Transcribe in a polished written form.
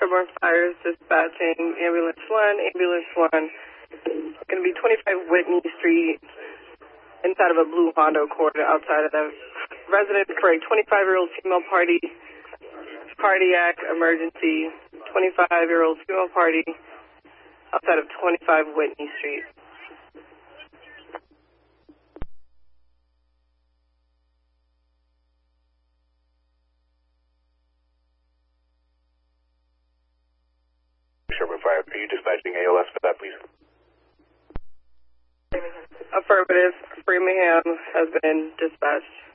Sherborne Fires dispatching ambulance 1. Ambulance 1 going to be 25 Whitney Street inside of a blue Hondo Accord outside of the residence for a 25-year-old female party, cardiac emergency, 25-year-old female party outside of 25 Whitney Street. Sherman Fire, are you dispatching ALS for that, please? Affirmative. Framingham has been dispatched.